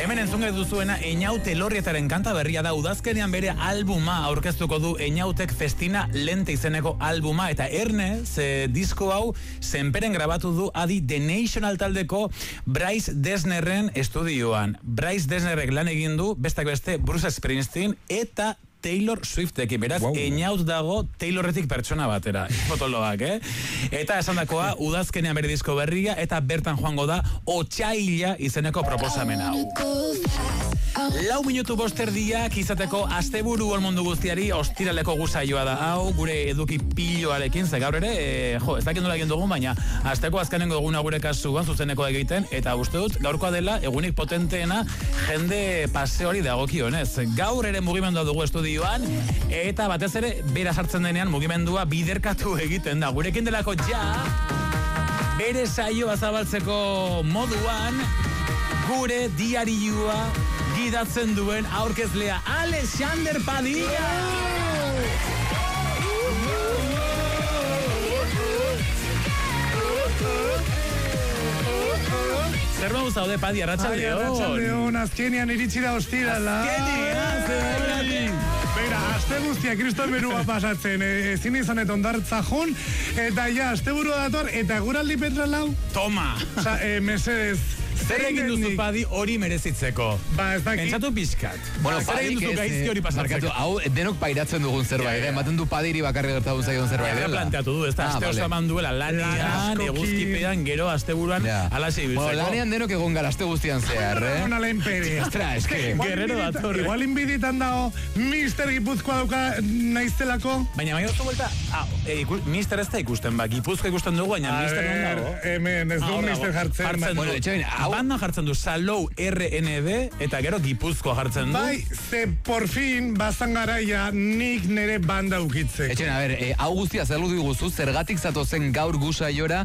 Hemen entzungai duzuena Eñaute Elorrietaren kanta berria da, udazkenean bere albuma aurkeztuko du Eñautek Festina Lente izeneko albuma, eta erne, ze disko hau zenperen grabatu du adi The National taldeko Bryce Dessnerren estudioan. Bryce Dessnerrek lan egin du, bestak beste, Bruce Springsteen eta Taylor Swiftekin, beraz, Eñaut dago Taylorretik pertsona batera, fotoloak, Eta esandakoa, udazkenean bere disko berria, eta bertan joango da Otsaila izeneko proposamen hau. 4 minutu bosterdiak izateko asteburu mundu guztiari ostiraleko gusaioa da hau, gure eduki piloarekin, ze gaur ere, ez dakit nola egin dugun, baina asteko azkenengo eguna gure kasuan zuzeneko egiten, eta uste dut, gaurkoa dela, egunik potenteena jende paseori dagokionez. Gaur ere mugimendua dugu estudioan, eta batez ere, bera sartzen denean mugimendua biderkatu egiten da. Gurekin delako bere saioa zabaltzeko moduan, gure diarioa gidatzen duen aurkezlea Alexander Padilla! Zer modu zaude, Padi, arratsaldeon. Arratsaldeon, azkenean iritsi da ostirala. Beira, aste guztia kriston berua pasatzen, ezin izanet ondartza jun, eta ja, aste burua dator, eta guraldi petralau. Toma! Osa, mesedez. Zer egin duzu, Padi, hori merezitzeko? Ba, ez dakit. Pentsatu pixkat. Bueno, zer egin duzu gaizki hori pasatzeko? Hau, denok pairatzen dugun zerbait, ematen du Padiri bakarri gertatu zaion zerbait. Eta planteatu du, ez da, aste osaman duela lanean, eguzkipean, gero, asteburuan, alaxe ibiltzeko. Bueno, lanean denok egon gara aste guztian zehar, Ona lehen pere. Ostra, eske. Guerrero dator. Igual inbiditan dago, Mister Gipuzkoa dauka naiztelako. Baina maio zu vuelta, Mister ez da ikusten, Gipuzkoa ikusten dugu, baina Mister non dago. Hemen, ez du Mister jartzen. Bueno, etxain, banda jartzen du Salou RNB, eta gero Gipuzkoa jartzen du. Bai, ze por fin, bazan garaia, nik nere banda ukitzeko. Etxain, a ber, hau guztia zerlu diguzu, zergatik zatozen gaur gusaiora,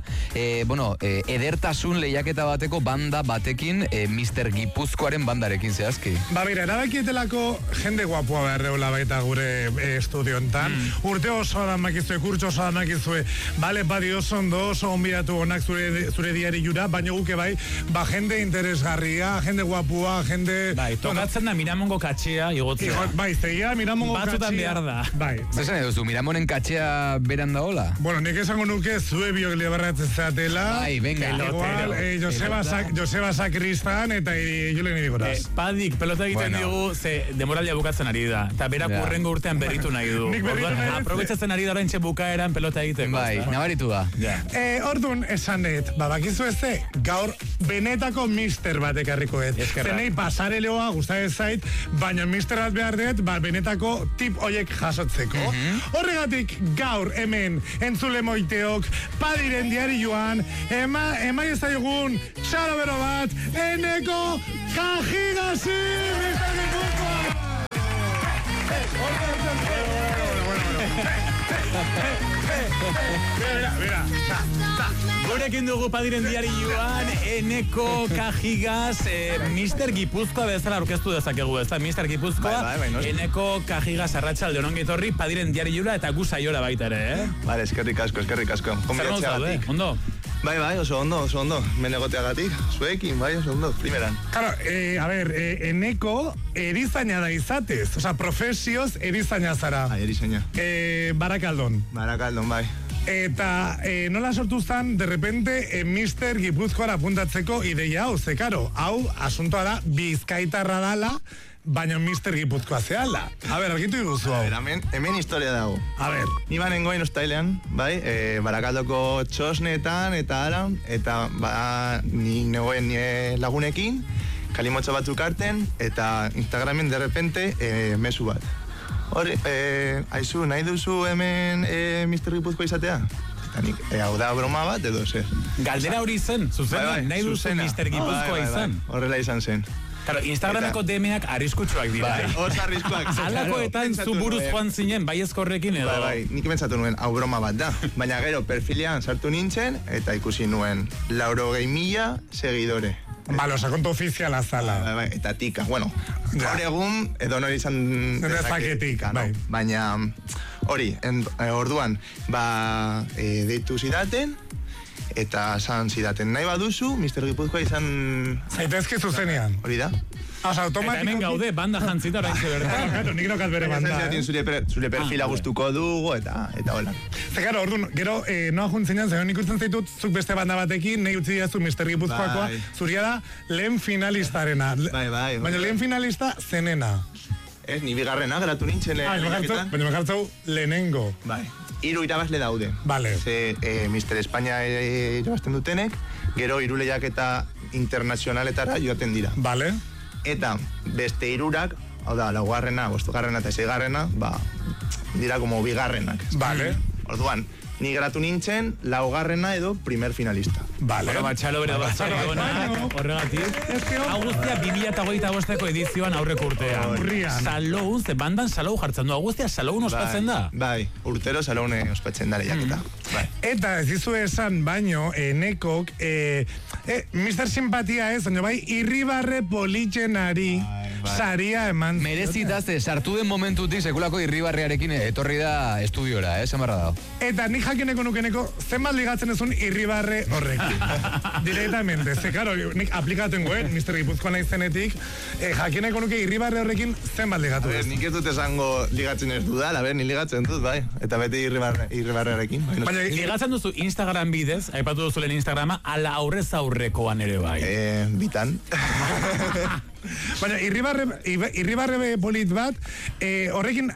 edertasun lehiaketa bateko banda batekin, Mister Gipuzkoaren bandarekin zehazki. Ba, mira, erabakietelako jende guapua behar deula baita gure estudiontan. Urte oso da makizue, kurtso oso da makizue, bale, Padi oso ondo, oso onbidatu onak zure diari jura, baina guke bai, ba, jende interesgarria, jende guapua, jende... Bai, tokatzen da Miramongo katxea igotzea. Bai, zeia, Miramongo katxea. Batzutan behar da. Bai. Zesan eduzu, Miramonen katxea beran da hola? Bueno, nik esango nuke zue biok libarratzen zatela. Bai, venga. Igual, Joseba Sakristan eta Julen Irigoraz. Padik, pelota egiten digu, ze demoraldia bukatzen ari da. Eta berak urrengo urtean berritu nahi du. Nik berritu nahi. Aprobetxatzen ari da oraintxe bukaeran pelota egiteko. Bai, nabaritu da. Orduan, esanet, bakizu ez ze, gaur benetako Mister bat ekarriko ez. Zenei pasareleoa guztatzen zait, baina Mister bat behar dut, benetako tip hoiek jasotzeko. Horregatik gaur hemen entzule moiteok Padiren diarioan emai ez daigun txalo bero bat Eneko Kajigasi Mister Gipuzkoa! Mira, gurekin dugu Padiren diarioan Eneko Kajigaz Mister Gipuzkoa bezala aurkeztu dezakegu, ez da? Mister Gipuzkoa, Eneko Kajigaz arratsaldeon ongi etorri Padiren diarioa eta gu saiora baita ere, Vale, eskerrik asko. Zer modu zaude, ondo? Bai, oso ondo. Menegoteagatik, zuekin, bai, oso ondo, primeran. Claro, a ver, Eneko erizaina da izatez, oza, profesioz erizaina zara. Erizaina. Barakaldon, bai. Eta nola sortu zan, de repente, Mister Gipuzkoara apuntatzeko ideia hau, ze karo, hau asuntoa da bizkaitarra dala, baina Mister Gipuzkoa zehala. A ver, argitu iguzu hau. Hemen historia dago. A ver. Ni banengoen ostailean, bai, Barakaldoko txosnetan eta ara, eta ni negoen lagunekin, kalimotxo batzuk harten, eta Instagramen de repente mezu bat. Hori, aizu, nahi duzu hemen Mister Gipuzkoa izatea? Eta nik, hau da broma bat edo zer. Galdera hori zen, zuzena, nahi duzu Mister Gipuzkoa izan. Horrela izan zen. Claro, Instagrameko DMak arriskutsuak dira. Oso arriskuak. Alakoetan zu buruz joan zinen, bai ezkorrekin edo. Bai, nik pentsatu nuen, hau broma bat da. Baina gero, perfilean sartu nintzen, eta ikusi nuen, 80.000 seguidore. Bale, osakonto ofiziala zala. Bai, eta tika, bueno, gaur egun, edo nori izan dezaketika, bai. Baina, hori, orduan, deitu zidaten, eta san zidaten nahi baduzu, Mister Gipuzkoa izan... Zaitezke zuzenean. Hori da. Eta hemen gaude, banda jantzita oraintxe bertan. Nik nokat bere banda. Zure perfila gustuko dugu, eta hola. Zekaro, orduan, gero, noa juntzenan, zegoen ikusten zaitut, zuk beste banda batekin, nahi utzi diazu Mr. Gipuzkoakoa, zuria da, lehen finalistarena. Bai. Baina lehen finalista zenena. Ez, ni bigarrena, geratu nintzen lehiaketan. Baina mekartzau lehenengo. Bai. 3 irabazle daude. Vale. Ze Mr. Espanya irabazten dutenek, gero 3 lehiaketa internazionaletara joaten dira. Vale. Eta beste 3, hau da, 4., 5. eta 6. Dira como bigarrenak. Vale. Orduan, ni geratu nintzen 4. edo primer finalista. Vale. Bueno, batxalo bere horregatik. Augustia 2025ko edizioan aurreko urtean. Salou, ze bandan salou jartzen du. Augustia saloun ospatzen da? Bai, urtero saloun ospatzen da lehiaketa. Eta ez dizu esan baino, nekok, Mr. Simpatia ez, baina bai, Irribarre politxenari saria eman. Merezitaz, sartu den momentutik sekulako Irribarrearekin etorri da estudiora, samarra dago. Eta nik jakineko nukeneko, zenbat ligatzen ezun Irribarre horrekin. Directamente, ze, karo, nik aplikatuen goen, Mr. Gipuzkoa nahi zenetik, jakineko nuke Irribarre horrekin zenbat ligatu ez. Nik ez dut esango ligatzen ez dudal, ni ligatzen dut, bai. Eta beti Irribarrearekin. Baina, ligatzen duzu Instagram bidez, aipatu duzulen Instagrama, ala aurrez aurrekoan ere bai. Bitan. Baina, irribarre polit bat, horrekin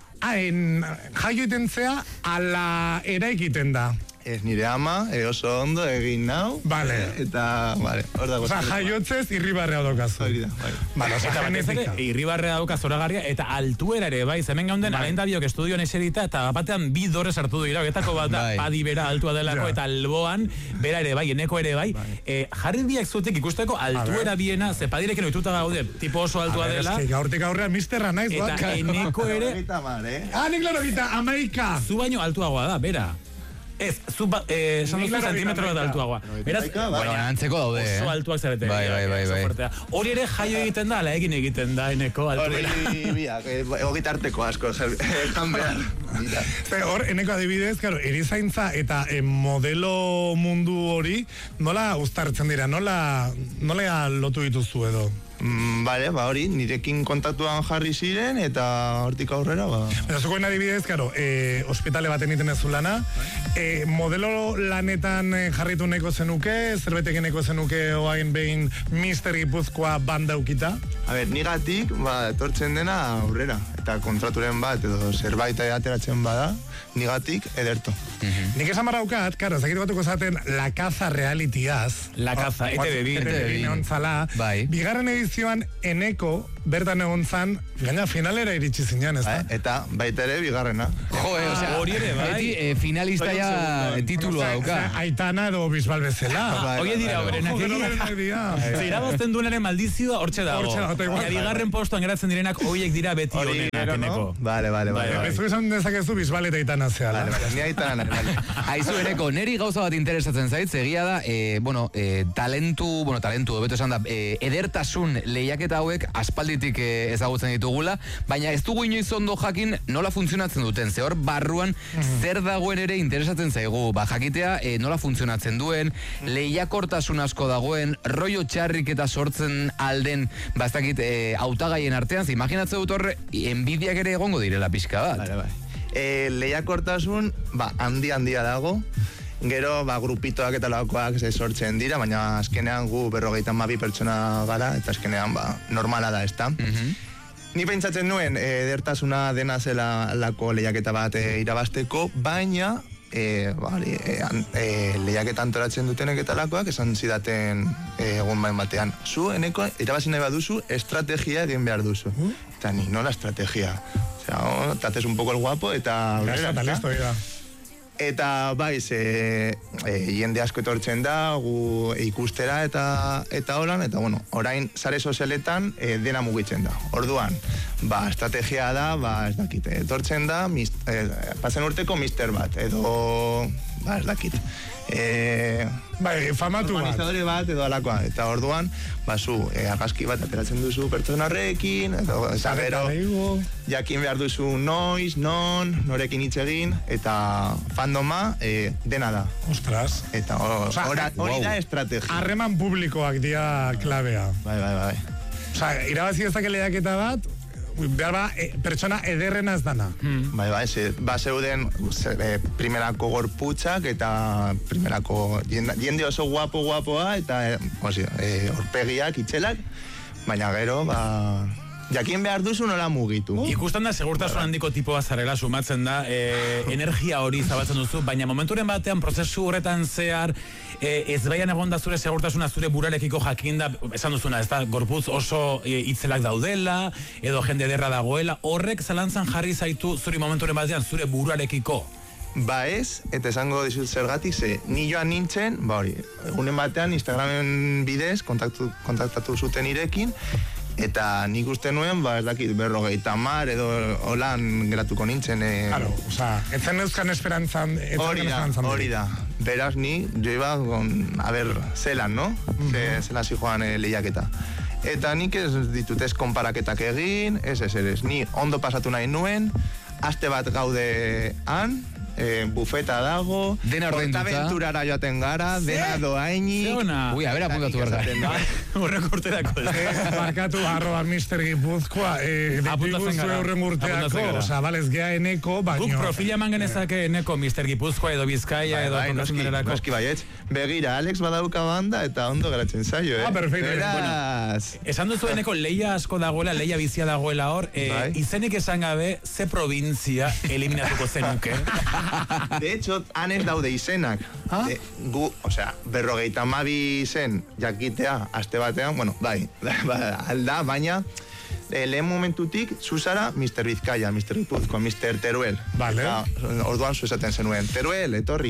jaioiten zea ala eraikiten da. Ez nire ama, oso ondo egin nau. Vale. Eta, vale, hor dago. Osa, jaiotzez irribarrea daukazu. Hori da, bai. Vale, osa, genetika. Irribarrea daukaz zoragarria, eta altuera ere, bai, zemen gaunden, alain da biok estudioan eserita, eta batean 2 dore sartu du dira, getako bat da, padi bera altua delako, eta alboan, bera ere bai, eneko ere bai. Jarri biak zutik ikusteko altuera biena, ze padirekin oituta gaude, tipo oso altua dela. Gaurtik aurrean misterra naiz, bat. Eta eneko ere... Nik laro gita, 11. Zu baino altuagoa da, bera. Ez, zu zentimetro bat altuagoa. Beraz, antzeko daude, oso altuak zarete. Bai. Hori ere jaio egiten da, ala egin egiten da, eneko altuera. Hori biak, ogitarteko asko, jan behar. Hor, eneko adibidez, erizaintza eta modelo mundu hori, nola uztartzen dira, nola lotu dituzu edo? Bale, hori, nirekin kontaktuan jarri ziren, eta hortik aurrera, Baina, zukoen adibidez, ospitale baten iten ez lana, modelo lanetan jarritu neko zenuke, zerbetekin neko zenuke oain behin Mr. Gipuzkoa banda ukita? Nigatik, etortzen dena aurrera, eta kontraturen bat, edo zerbait ateratzen bada, nigatik ederto. Nik esan barraukat, zakitu batuko zaten La Caza realityaz. La Caza, ETV ontzala. Bigarren edizioan eneko bertan egon zan, gaina finalera iritsi zinean, ez da? Eta baita ere bigarrena. Hori ere, bai. Beti finalista ja titulua dauka. Aitana edo Bisbal bezala. Oie dira, oberenak dira. Zirabazten duenaren maldizioa hortxe dago. Bigarren postuan geratzen direnak oiek dira beti honenak eneko. Bale. Bezu esan dezakezu Bisbal eta Aitana zehala. Ni Aitana. Aizu eneko, neri gauza bat interesatzen zait, egia da, talentu, beto esan da, edertasun lehiaketa hauek aspalditik ezagutzen ditugula, baina ez dugu inoiz ondo jakin nola funtzionatzen duten, ze hor barruan zer dagoen ere interesatzen zaigu, jakitea nola funtzionatzen duen, lehiakortasun asko dagoen, rollo txarrik eta sortzen alden, bastakit, hautagaien artean, ze imaginatzen dut horre, enbidiak ere egongo direla pixka bat. Bai. Lehiakortasun, handia dago, gero, grupitoak eta lakoak sortzen dira, baina azkenean gu 52 pertsona gara, eta azkenean, normala da, ez da. Ni pentsatzen nuen, edertasuna dena zela lako lehiaketa bat irabazteko, baina, lehiaketa antolatzen dutenek eta lakoak, esan zidaten egun batean. Zu, eneko, irabazi nahi baduzu, estrategia egin behar duzu. Eta ni, nola estrategia? O sea, te haces un poco el guapo, eta... Eta bai, jende asko etortzen da, gu ikustera eta horan, eta orain sare sozialetan dena mugitzen da. Orduan, estrategia da, ez dakit, etortzen da, pasen urteko mister bat, edo, ez dakit. Famatu bat. Organizadore bat edo alakoa. Eta orduan, zu, argazki bat ateratzen duzu pertsona horrekin, eta gero, jakin behar duzu noiz, norekin hitz egin, eta fandoma dena da. Ostras. Eta hori da estrategia. Harreman publikoak dira klabea. Bai. Osa, irabazi dezake lehiaketa bat, behar ba, pertsona ederrena ez dana. Ba zeuden primerako gorputzak eta primerako jende oso guapoa eta horpegiak, itxelak, baina gero, jakin behar duzu nola mugitu. Ikusten da, segurtasun handiko tipoa zarela sumatzen da, energia hori zabatzen duzu, baina momenturen batean, prozesu horretan zehar, ez baian egon da zure segurtasuna zure burarekiko jakin da, esan duzuna, ez da, gorputz oso itzelak daudela, edo jende ederra dagoela, horrek zalantzan jarri zaitu zuri momenturen batean zure burarekiko. Ba ez, eta esango dizut zergatik, ni joan nintzen, hori, egunen batean Instagramen bidez kontaktatu zuten irekin, eta nik uste nuen, ez dakit, 50 edo holan geratuko nintzen. Claro, etzen euskan esperantzan. Hori da. Beraz, ni, jo iba, a ver, zelan, no? Zelan zijoan lehiaketa. Eta nik ez ditut ez konparaketak egin, ez, ni ondo pasatu nahi nuen, aste bat gaude han, bufeta dago, portaventurara joaten gara, dena doaini. Ui, a ver, apuntatu berda. Horrek urterako. Markatu @Mr. Gipuzkoa, ditugu zuen urteako, oza, balez, gea eneko, baino. Guk profila eman genezake eneko Mr. Gipuzkoa edo Bizkaia edo kontasunerako. Noski baietz, begira, Alex badauka banda eta ondo geratzen zaio, Perfecto. Esan duzu eneko leia asko dagoela, leia bizia dagoela hor, izenik esan gabe, ze provintzia eliminatuko zenuke? De hecho, han ez daude izenak. Gu, osea, 52 izen jakitea, aste batean, bueno, alda, baina lehen momentutik, zuzara, Mr. Bizkaia, Mr. Gipuzkoa, Mr. Teruel. Vale. Orduan zuesaten zenuen, Teruel, etorri.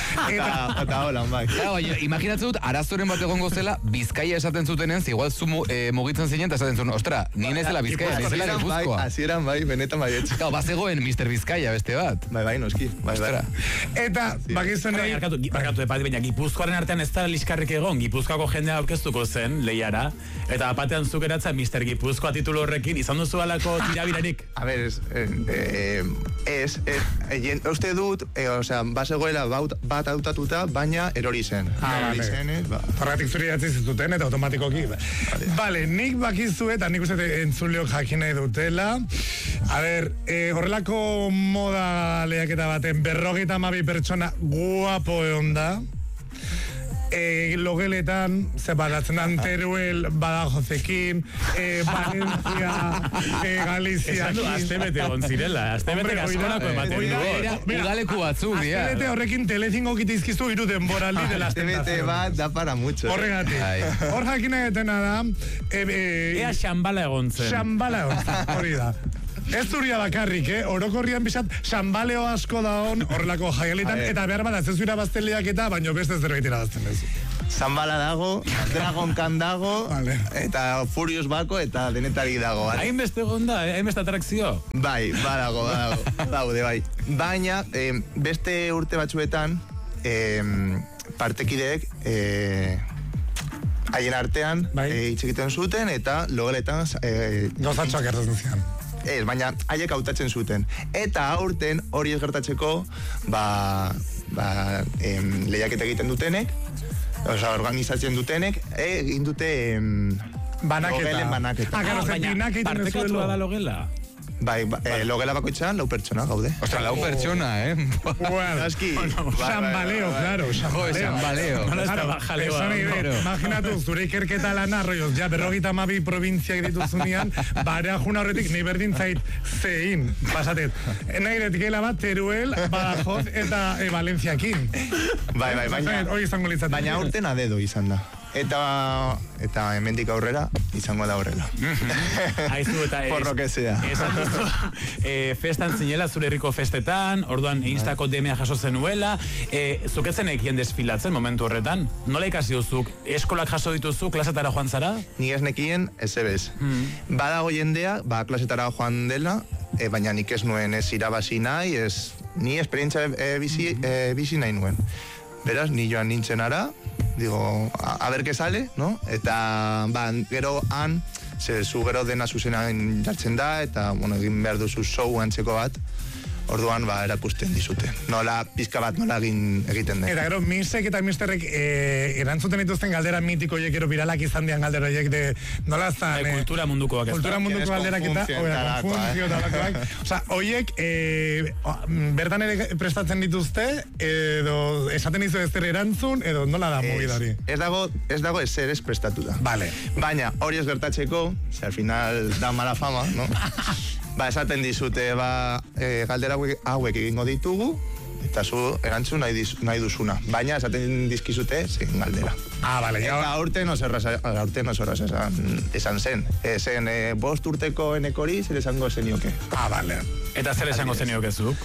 Eta holan, bai. Imaginatzen dut, arazoren bat egongo zela, Bizkaia esaten zutenen, igual zu mugitzen zinen, eta esaten zuen, ostra, nien ez dela Bizkaia, nien zela Gipuzkoa. Hasieran, bai, benetan baietz. Bazegoen Mr. Bizkaia beste bat. Bai, noski. Eta, bakizuen nahi... Barkatu, baina Gipuzkoaren artean ez da liskarrik egon, Gipuzkoako jendea aurkeztuko zen, lehiara, eta batean zuk eratza Mr. Gipuzkoa titulu horrekin, izan duzu alako tirabirarik? A ver, uste dut, osea, bazegoela bat hautatuta, baina erori zen. Horregatik zuri datzi zituten eta automatikoki. Vale, nik bakizu eta nik uste entzuleok jakin nahi dutela. A ver, horrelako moda lehiaketa baten 52 pertsona guapo egon da. Logeletan, badatzen Teruel, Badajozekin, Valencia, Galizia. Astebete gontzirela, astebete gaskonako ematen du. Udaleku batzuk, dia. Astebete horrekin telezingo kitizkizu 3 denboraldi de las tentaciones. Astebete bat da para mucho. Horregatik. Hor jakina etena da... Ea xambala egontzen. Xambala egontzen, hori da. Ez zuria bakarrik, orokorrian bizat, xambaleo asko da hon horrelako jaialetan, eta behar bat, ez zura bazten lehiaketa, baino beste zerbait irabazten ez. Zambala dago, Dragon Khan dago, eta Furious Bako, eta denetari dago. Hainbeste gonda, hainbeste atrakzio? Bai, badago, daude, bai. Baina, beste urte batzuetan, partekideek, haien artean, itxekiten zuten, eta logeletan... Gozatxoak errazen zian. Ez, baina haiek hautatzen zuten. Eta aurten hori ez gertatzeko, lehiaketa egiten dutenek, organizatzen dutenek, egin dute logelen banaketa. Baina partekatua da logela? Bai, logela bakoitzean 4 pertsona gaude. Ostra, 4 pertsona, Bueno, xambaleo, claro, xambaleo. Imaginatu, zure ikerketa lana, rollos, ja, 52 provintziak dituzunean, barea juna horretik, nahi berdin zait zein, pasatet. Nahi retikela bat, Teruel, Badajoz eta Valentziakin. Bai, baina urten adedo izan da. Eta hemendik aurrera izango da horrela. Aizu eta por lo que sea. Festan zinela zure herriko festetan, orduan Instako DMa jaso zenuela, zuketzen ekien desfilatzen momentu horretan? Nola ikasi duzuk? Eskolak jaso dituzu, klasetara joan zara? Ni ez nekien, ez ebez. Badago jendea, klasetara joan dela, baina nik ez nuen ez irabazi nahi, ni esperientzia bizi nahi nuen. Beraz, ni joan nintzen ara, digo, a ver qué sale, no? Eta, gero han, zu gero dena zuzenan jartzen da, eta, bueno, egin behar duzu show antzeko bat. Orduan, erakusten dizute. Nola, pizka bat nola egiten den. Eta gero, Misek eta Misterrek erantzuten dituzten galdera mitiko horiek, gero viralak izan dian galdera horiek de nola zan... Kultura mundukoak. Kultura munduko galderak eta... Konfunzio talakoak. Osa, horiek, bertan ere prestatzen dituzte, edo esaten izu ez erantzun, edo nola da movida hori? Ez dago ezer ez prestatuta. Vale. Baina, hori ez gertatzeko, al final da mala fama, no? Esaten dizute, galdera hauek egingo ditugu, eta zu erantzun nahi duzuna. Baina, esaten dizkizute, zein galdera. Vale. Eta aurten oso esan zen. Zen 5 urteko enekori, zer esango zenioke. Vale. Eta zer esango zenioke zuk?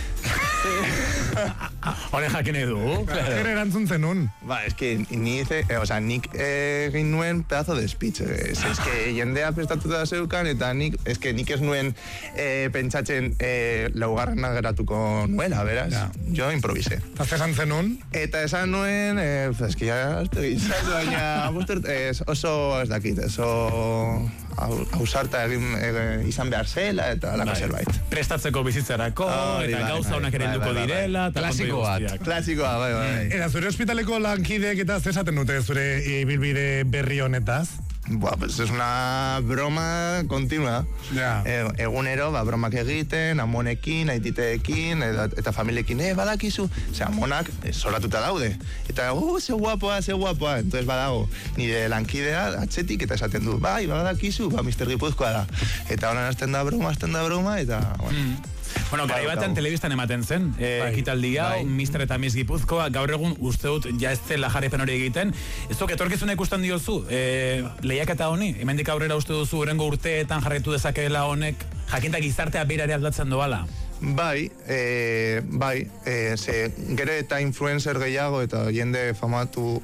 Hore jakin edu. Zer erantzun zenun? Nik egin nuen pedazo de speech. Ez que jendea prestatuta zeukan, eta nik ez nuen pentsatzen laugarrena geratuko nuela, beraz. Jo improvisé. Eta zer esan zenun? Eta esan nuen, baina oso ez dakit, oso ausarta izan behar zela, eta lako zerbait. Prestatzeko bizitzarako, eta gauza honak ere helduko direla. Klasikoa, bai. Eta zure ospitaleko lankideek eta zesaten dute zure ibilbide berri honetaz? Pues es una broma continua. Egunero, bromak egiten, amonekin, aititeekin, eta familiekin, badakizu. Amonak solatuta daude. Eta, ze guapoa. Entonces badago, nire lankidea atzetik, eta esaten du, badakizu, Mr. Gipuzkoa da. Eta honan hasten da broma, eta, Bueno, garai batean telebistan ematen zen, ekitaldi hau, Mr. eta Miss Gipuzkoa, gaur egun uste dut, ja ez zela jarraipen hori egiten. Ez duk, etorkizuna ikusten diozu, lehiaketa honi, hemendik aurrera uste duzu, horrengo urteetan jarraitu dezakeela honek, jakinta gizartea beirare aldatzen doala. Bai, gero eta influencer gehiago eta jende famatu,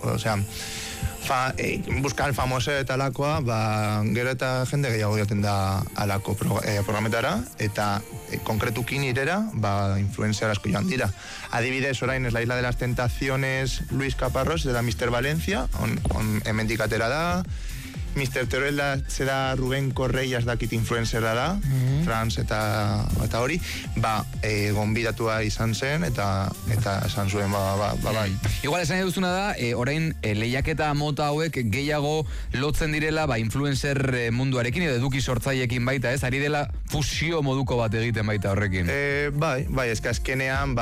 buskan famose eta alakoa, gero eta jende gehiago jaten da alako programetara, eta konkretukin irera, influencer asko joan dira. Adibidez, orain ez la Isla de las Tentaciones, Luis Caparrós, de la Mr. Valencia, hemendik atera da, Mr. Teruel zera Ruben Correias dakit influencera da, trans eta hori, gonbidatua izan zen, eta esan zuen, bai. Igual esan eduzuna da, orain lehiaketa mota hauek gehiago lotzen direla, influencer munduarekin, edo eduki sortzaileekin baita, ez? Ari dela fusio moduko bat egiten baita horrekin. Bai, azkenean,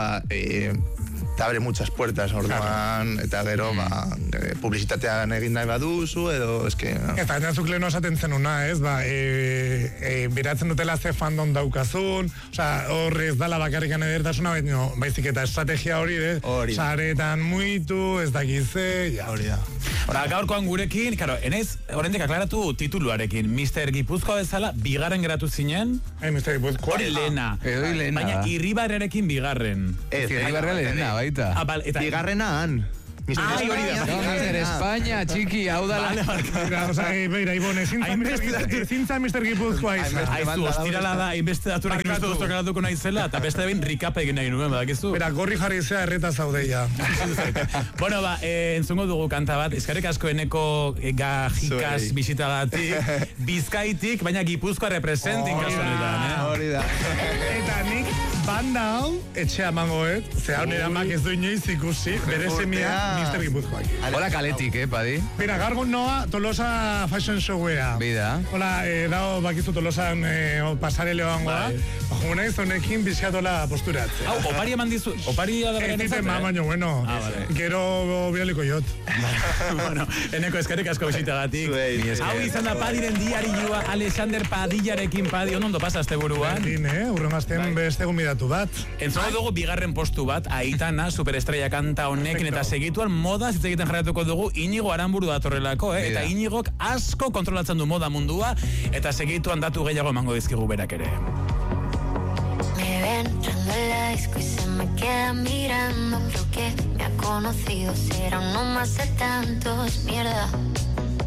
te abre muchas puertas, orduan, eta gero, publizitatean egin nahi baduzu, edo, eske... Eta gainazuk leheno esaten zenuna, ez, biratzen dutela ze fandom daukazun, horrez dala bakarrikan edertasuna, baizik eta estrategia hori, saretan muitu, ez dakize, hori da. Gaurkoan gurekin, enez, horrendik aklaratu tituluarekin, Mr. Gipuzkoa bezala, bigarren geratu zinen? Mr. Gipuzkoa? Hori lehena. Baina irribarrerekin bigarren. Irribarren lehena, baita. Bigarrenan. Mister España, txiki, hau dala. Beira, Ibone, zintza Mr. Gipuzkoa izan. Aizu, ostirala da, inbeste daturekin uste duztu kalatuko naizela, eta beste da bin rikapa egin nahi nuen, badakizu? Bera, gorri jarri zea erreta zaudeia. Bueno, entzungo dugu kanta bat, eskarek asko eneko gajikas bisitagatik, Bizkaitik, baina Gipuzkoa representin kasuanetan, hori da. Eta nik banda hau, etxea mangoet, ze hau nire amak ez du inoiz ikusi, bere semia Mr. Gipuzkoak. Hola kaletik, padi? Bera, gargun noa Tolosa Fashion Showea. Bida. Hola, dao bakizu Tolosan pasarele oangoa. Juna ez honekin bizkatola posturatzen. Hau, opari eman dizu, opari da ez ditzen baino, bueno. Gero bialiko jot. Bueno, eneko eskarek asko bisitagatik. Hau izan da Padiren diarioa, Alexander Padillarekin Padi, ondo pasa azte buruan. Urren azten beste gomidatu bat. Entzogo dugu bigarren postu bat, Aitana, superestrella kanta honekin, eta segituan moda zitz egiten jarratuko dugu Inigo Aramburu datorrelako, eta Inigok asko kontrolatzen du moda mundua, eta segituan datu gehiago emango dizkigu berak ere. Me ven entrando en la disco y se me queda mirando. Creo que me ha conocido, será uno más de tantos, mierda.